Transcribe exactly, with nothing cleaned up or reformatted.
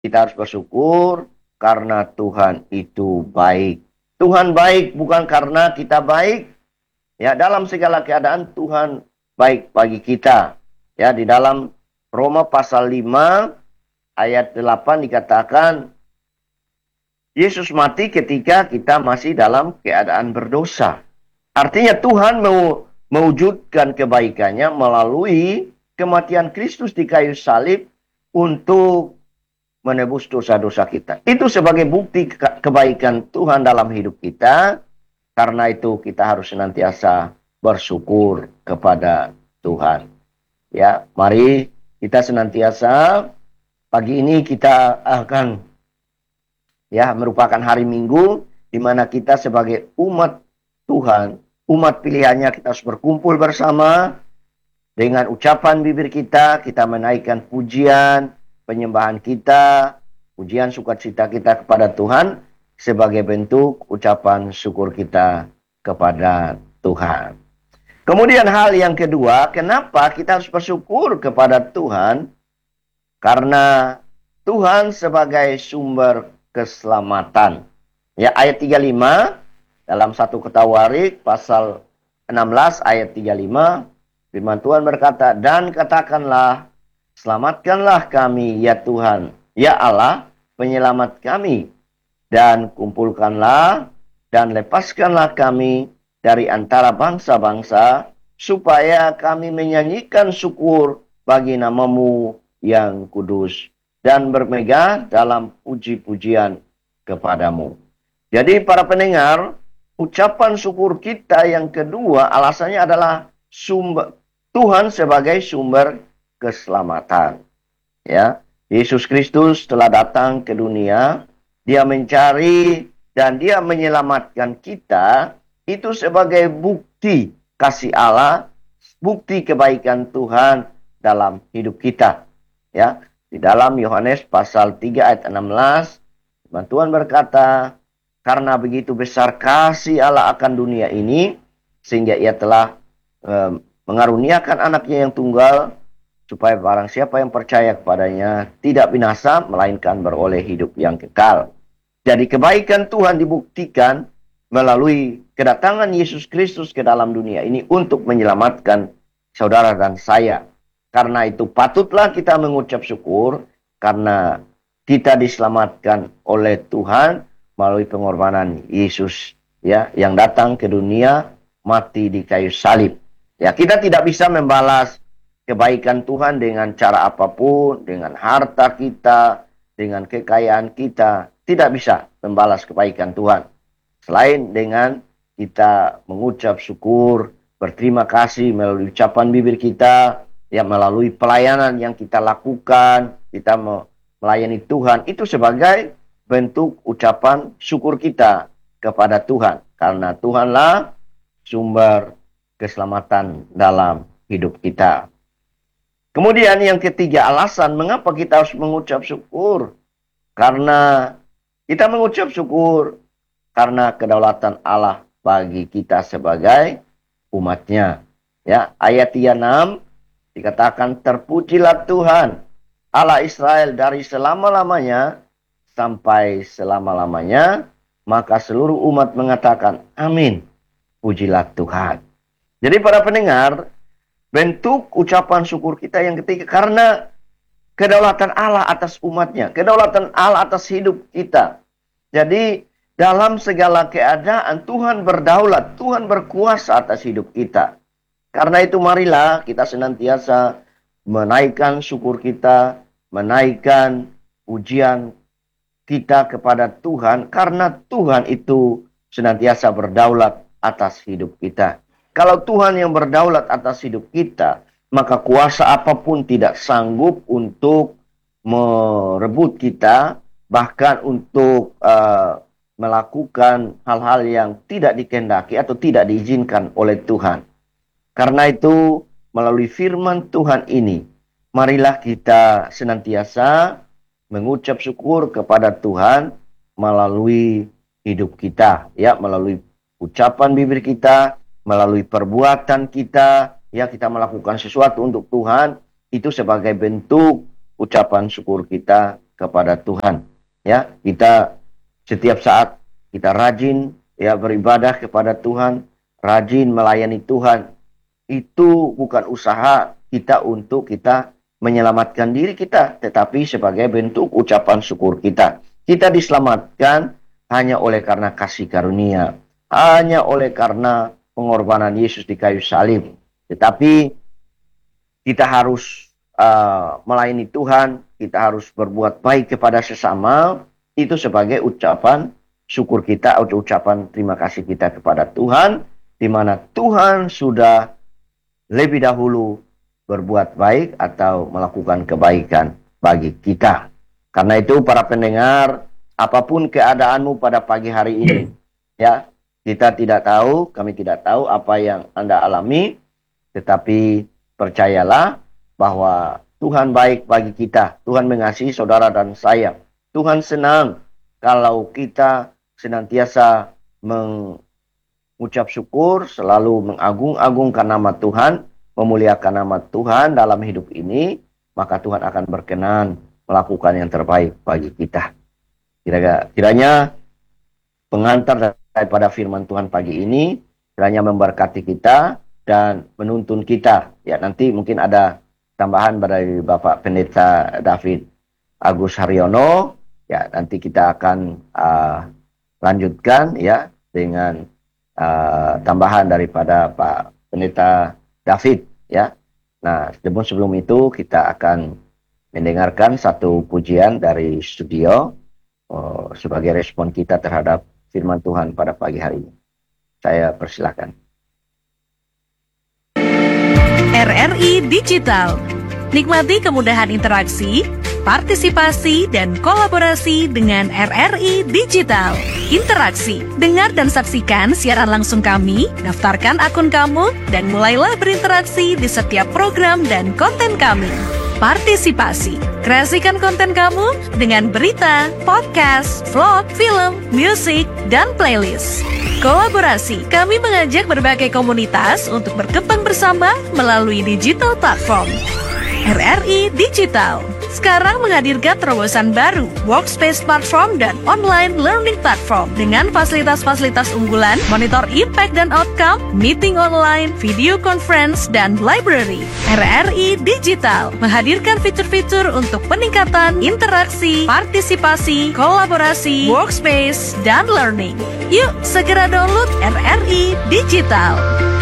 Kita harus bersyukur karena Tuhan itu baik. Tuhan baik bukan karena kita baik. Ya, dalam segala keadaan Tuhan baik bagi kita. Ya, di dalam Roma pasal lima ayat delapan dikatakan Yesus mati ketika kita masih dalam keadaan berdosa. Artinya Tuhan mau mewujudkan kebaikannya melalui kematian Kristus di kayu salib untuk menebus dosa-dosa kita. Itu sebagai bukti kebaikan Tuhan dalam hidup kita. Karena itu kita harus senantiasa bersyukur kepada Tuhan. Ya, mari kita senantiasa pagi ini kita akan ya merupakan hari Minggu di mana kita sebagai umat Tuhan, umat pilihannya, kita harus berkumpul bersama dengan ucapan bibir kita, kita menaikkan pujian, penyembahan kita, pujian sukacita kita kepada Tuhan sebagai bentuk ucapan syukur kita kepada Tuhan. Kemudian hal yang kedua, kenapa kita harus bersyukur kepada Tuhan? Karena Tuhan sebagai sumber keselamatan. Ya, ayat tiga puluh lima dalam satu Ketawarik pasal enam belas ayat tiga puluh lima, firman Tuhan berkata, "Dan katakanlah, selamatkanlah kami ya Tuhan, ya Allah, penyelamat kami. Dan kumpulkanlah dan lepaskanlah kami dari antara bangsa-bangsa, supaya kami menyanyikan syukur bagi namamu yang kudus, dan bermegah dalam puji-pujian kepadamu." Jadi para pendengar, ucapan syukur kita yang kedua alasannya adalah sumber Tuhan sebagai sumber keselamatan. Ya, Yesus Kristus telah datang ke dunia. Dia mencari dan dia menyelamatkan kita, itu sebagai bukti kasih Allah, bukti kebaikan Tuhan dalam hidup kita. Ya, di dalam Yohanes pasal tiga ayat enam belas, Tuhan berkata, "Karena begitu besar kasih Allah akan dunia ini, sehingga ia telah eh, mengaruniakan anaknya yang tunggal, supaya barang siapa yang percaya kepadanya tidak binasa, melainkan beroleh hidup yang kekal." Jadi kebaikan Tuhan dibuktikan melalui kedatangan Yesus Kristus ke dalam dunia ini untuk menyelamatkan saudara dan saya. Karena itu patutlah kita mengucap syukur karena kita diselamatkan oleh Tuhan melalui pengorbanan Yesus, ya, yang datang ke dunia mati di kayu salib. Ya, kita tidak bisa membalas kebaikan Tuhan dengan cara apapun, dengan harta kita, dengan kekayaan kita. Tidak bisa membalas kebaikan Tuhan selain dengan kita mengucap syukur, berterima kasih melalui ucapan bibir kita, ya, melalui pelayanan yang kita lakukan, kita melayani Tuhan, itu sebagai bentuk ucapan syukur kita kepada Tuhan. Karena Tuhanlah sumber keselamatan dalam hidup kita. Kemudian yang ketiga alasan mengapa kita harus mengucap syukur. Karena kita mengucap syukur karena kedaulatan Allah bagi kita sebagai umatnya. Ya, ayat tiga puluh enam dikatakan, "Terpujilah Tuhan Allah Israel dari selama-lamanya sampai selama-lamanya." Maka seluruh umat mengatakan, "Amin." Pujilah Tuhan. Jadi para pendengar, bentuk ucapan syukur kita yang ketiga karena kedaulatan Allah atas umatnya, kedaulatan Allah atas hidup kita. Jadi dalam segala keadaan Tuhan berdaulat, Tuhan berkuasa atas hidup kita. Karena itu marilah kita senantiasa menaikkan syukur kita, menaikkan pujian kita kepada Tuhan, karena Tuhan itu senantiasa berdaulat atas hidup kita. Kalau Tuhan yang berdaulat atas hidup kita, maka kuasa apapun tidak sanggup untuk merebut kita, bahkan untuk uh, melakukan hal-hal yang tidak dikehendaki atau tidak diizinkan oleh Tuhan. Karena itu, melalui firman Tuhan ini, marilah kita senantiasa mengucap syukur kepada Tuhan melalui hidup kita, ya, melalui ucapan bibir kita, melalui perbuatan kita, ya, kita melakukan sesuatu untuk Tuhan, itu sebagai bentuk ucapan syukur kita kepada Tuhan. Ya, kita setiap saat kita rajin ya beribadah kepada Tuhan, rajin melayani Tuhan. Itu bukan usaha kita untuk kita menyelamatkan diri kita, tetapi sebagai bentuk ucapan syukur kita. Kita diselamatkan hanya oleh karena kasih karunia, hanya oleh karena pengorbanan Yesus di kayu salib. Tetapi kita harus uh, melayani Tuhan, kita harus berbuat baik kepada sesama, itu sebagai ucapan syukur kita atau ucapan terima kasih kita kepada Tuhan, di mana Tuhan sudah lebih dahulu berbuat baik atau melakukan kebaikan bagi kita. Karena itu para pendengar, apapun keadaanmu pada pagi hari ini, ya, kita tidak tahu, kami tidak tahu apa yang Anda alami, tetapi percayalah bahwa Tuhan baik bagi kita. Tuhan mengasihi saudara dan saya. Tuhan senang kalau kita senantiasa mengucap syukur, selalu mengagung-agungkan nama Tuhan, memuliakan nama Tuhan dalam hidup ini, maka Tuhan akan berkenan melakukan yang terbaik bagi kita. Kiranya pengantar daripada firman Tuhan pagi ini, kiranya memberkati kita dan menuntun kita. Ya, nanti mungkin ada tambahan dari Bapak Pendeta David Agus Haryono. Ya, nanti kita akan uh, lanjutkan ya dengan uh, tambahan daripada Pak Pendeta David ya. Nah, sebelum sebelum itu kita akan mendengarkan satu pujian dari studio uh, sebagai respon kita terhadap firman Tuhan pada pagi hari ini. Saya persilakan. R R I Digital. Nikmati kemudahan interaksi, partisipasi, dan kolaborasi dengan R R I Digital. Interaksi, dengar dan saksikan siaran langsung kami, daftarkan akun kamu, dan mulailah berinteraksi di setiap program dan konten kami. Partisipasi, kreasikan konten kamu dengan berita, podcast, vlog, film, musik, dan playlist. Kolaborasi, kami mengajak berbagai komunitas untuk berkembang bersama melalui digital platform. R R I Digital sekarang menghadirkan terobosan baru, workspace platform dan online learning platform dengan fasilitas-fasilitas unggulan, monitor impact dan outcome, meeting online, video conference, dan library. R R I Digital menghadirkan fitur-fitur untuk peningkatan interaksi, partisipasi, kolaborasi, workspace, dan learning. Yuk segera download R R I Digital.